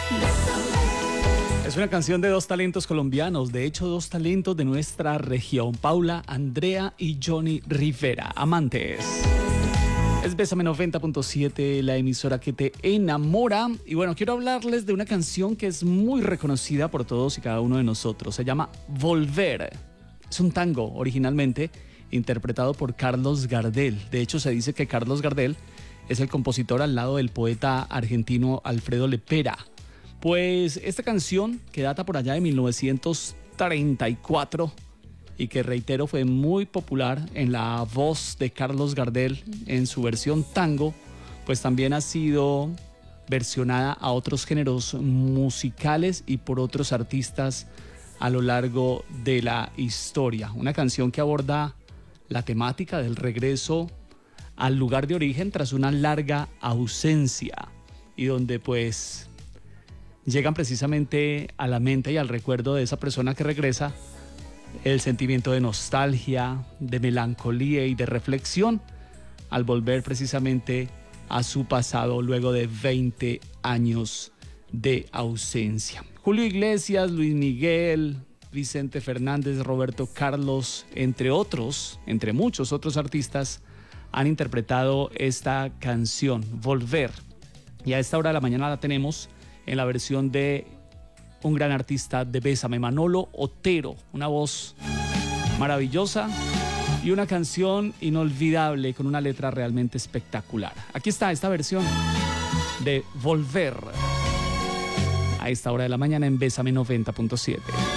Es una canción de dos talentos colombianos, de hecho dos talentos de nuestra región, Paula Andrea y Johnny Rivera, Amantes. Es Bésame 90.7, la emisora que te enamora. Y bueno, quiero hablarles de una canción que es muy reconocida por todos y cada uno de nosotros. Se llama Volver. Es un tango originalmente interpretado por Carlos Gardel. De hecho, se dice que Carlos Gardel es el compositor al lado del poeta argentino Alfredo Lepera. Pues esta canción, que data por allá de 1934 y que, reitero, fue muy popular en la voz de Carlos Gardel en su versión tango, pues también ha sido versionada a otros géneros musicales y por otros artistas a lo largo de la historia. Una canción que aborda la temática del regreso al lugar de origen tras una larga ausencia y donde pues llegan precisamente a la mente y al recuerdo de esa persona que regresa el sentimiento de nostalgia, de melancolía y de reflexión al volver precisamente a su pasado luego de 20 años de ausencia. Julio Iglesias, Luis Miguel, Vicente Fernández, Roberto Carlos, entre otros, entre muchos otros artistas, han interpretado esta canción, Volver. Y a esta hora de la mañana la tenemos en la versión de un gran artista de Bésame, Manolo Otero. Una voz maravillosa y una canción inolvidable con una letra realmente espectacular. Aquí está esta versión de Volver a esta hora de la mañana en Bésame 90.7.